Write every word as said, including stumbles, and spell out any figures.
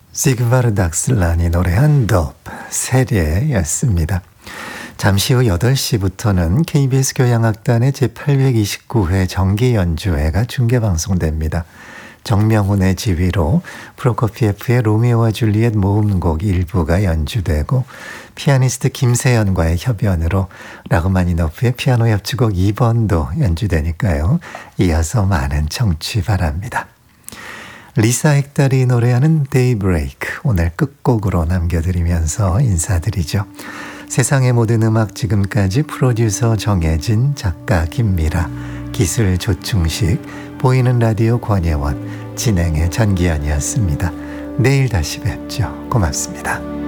시그마르 닥슬란이 노래한 도프 세례였습니다. 잠시 후 여덟 시부터는 케이비에스 교향악단의 제팔백이십구 회 정기 연주회가 중계방송됩니다. 정명훈의 지휘로 프로코피에프의 로미오와 줄리엣 모음곡 일부가 연주되고 피아니스트 김세연과의 협연으로 라흐마니노프의 피아노 협주곡 이 번도 연주되니까요. 이어서 많은 청취 바랍니다. 리사 액달이 노래하는 데이브레이크 오늘 끝곡으로 남겨드리면서 인사드리죠. 세상의 모든 음악 지금까지 프로듀서 정혜진, 작가 김미라, 기술 조충식, 보이는 라디오 권예원, 진행의 전기현이었습니다. 내일 다시 뵙죠. 고맙습니다.